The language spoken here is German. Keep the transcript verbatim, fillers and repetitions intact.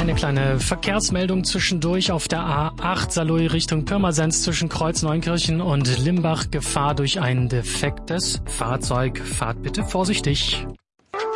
Eine kleine Verkehrsmeldung zwischendurch auf der A acht Saarlouis Richtung Pirmasens zwischen Kreuzneunkirchen und Limbach. Gefahr durch ein defektes Fahrzeug. Fahrt bitte vorsichtig.